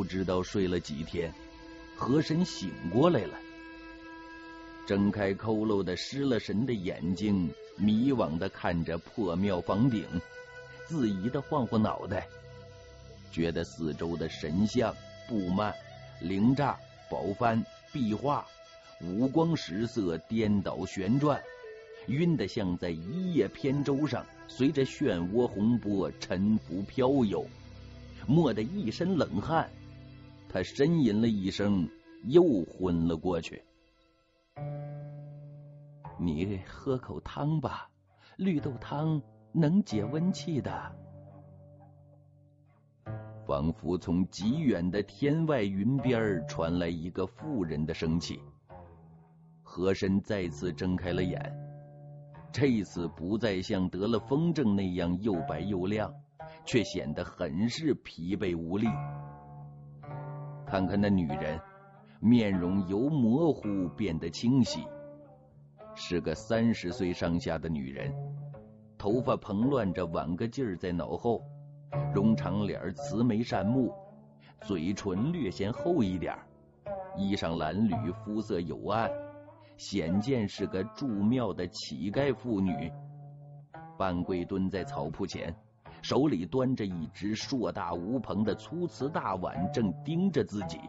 知道睡了几天，和珅醒过来了，睁开佝偻的失了神的眼睛，迷惘地看着破庙房顶，自疑地晃晃脑袋，觉得四周的神像、布幔、灵栅、宝幡、壁画五光十色，颠倒旋转，晕得像在一叶扁舟上随着漩涡洪波沉浮飘游，蓦地一身冷汗，他呻吟了一声，又昏了过去。你喝口汤吧，绿豆汤能解温气的。仿佛从极远的天外云边传来一个妇人的声气。和珅再次睁开了眼，这次不再像得了风症那样又白又亮，却显得很是疲惫无力。看看那女人，面容由模糊变得清晰，是个30岁上下的女人，头发蓬乱着挽个劲儿在脑后，容长脸，慈眉善目，嘴唇略显厚一点，衣裳褴褛，肤色黝暗，显见是个住庙的乞丐妇女，半跪蹲在草铺前，手里端着一只硕大无朋的粗瓷大碗，正盯着自己。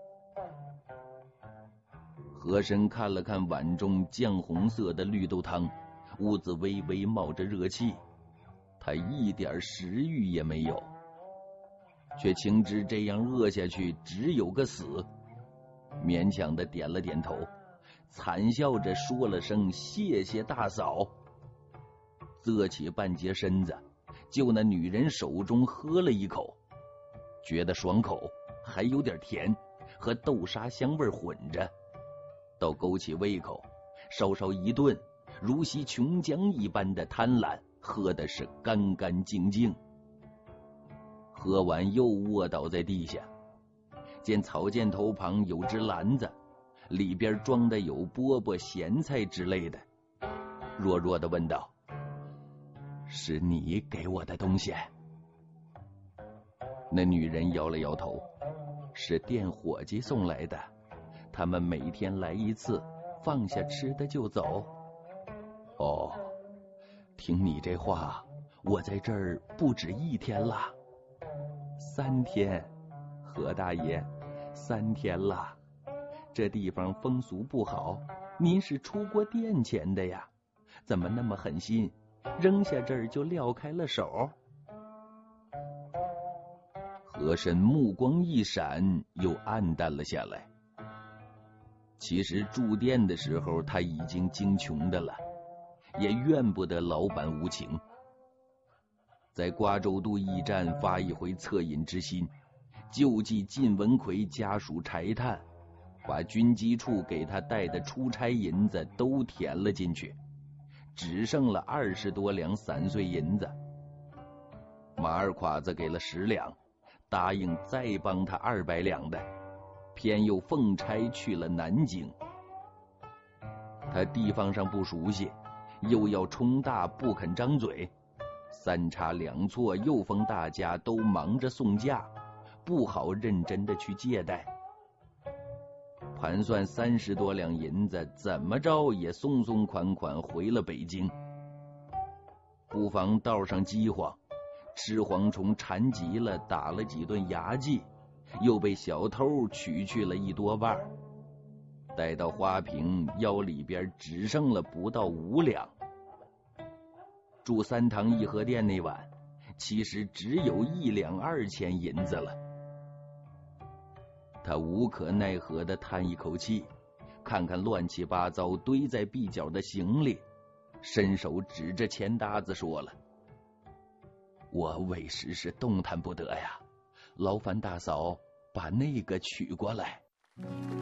和珅看了看碗中酱红色的绿豆汤，屋子微微冒着热气，他一点食欲也没有，却清知这样饿下去只有个死，勉强的点了点头，惨笑着说了声谢谢大嫂，侧起半截身子，就那女人手中喝了一口，觉得爽口，还有点甜，和豆沙香味混着，倒勾起胃口，稍稍一顿，如吸琼浆一般的贪婪，喝的是干干净净。喝完又卧倒在地下，见草箭头旁有只篮子，里边装的有饽饽咸菜之类的，弱弱的问道：是你给我的东西？那女人摇了摇头，是店伙计送来的，他们每天来一次，放下吃的就走。哦，听你这话，我在这儿不止1天了。3天，何大爷，3天了。这地方风俗不好，您是出过店钱的呀，怎么那么狠心，扔下这儿就撂开了手？和珅目光一闪，又暗淡了下来。其实住店的时候他已经精穷的了，也怨不得老板无情。在瓜州渡驿站发一回恻隐之心，救济晋文奎家属柴炭，把军机处给他带的出差银子都填了进去，只剩了20多两散碎银子。马二侉子给了10两，答应再帮他200两的，偏又奉差去了南京。他地方上不熟悉，又要冲大不肯张嘴，3差2错，又逢大家都忙着送嫁，不好认真的去借贷。盘算30多两银子，怎么着也松松款款回了北京。不妨道上饥荒，吃蝗虫馋极了，打了几顿牙祭，又被小偷取去了1多半。待到花瓶，腰里边只剩了不到5两。住3堂颐和店那晚，其实只有1两2钱银子了。他无可奈何地叹一口气，看看乱七八糟堆在壁角的行李，伸手指着钱搭子说了：我为时是动弹不得呀，劳烦大嫂把那个取过来。